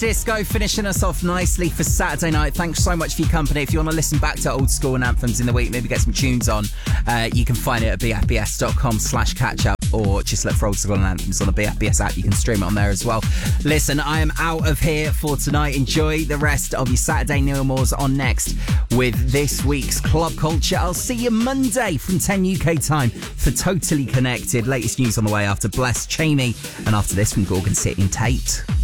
Disco finishing us off nicely for Saturday night. Thanks so much for your company. If you want to listen back to old school and anthems in the week, maybe get some tunes on, you can find it at bfbs.com/catch-up, or just look for old school and anthems on the BFBS app. You can stream it on there as well. Listen, I am out of here for tonight. Enjoy the rest of your Saturday. Neil Moore's on next with this week's Club Culture. I'll see you Monday from 10 UK time for Totally Connected. Latest news on the way after Bless, Cheney, and after this from Gorgon City and Tate.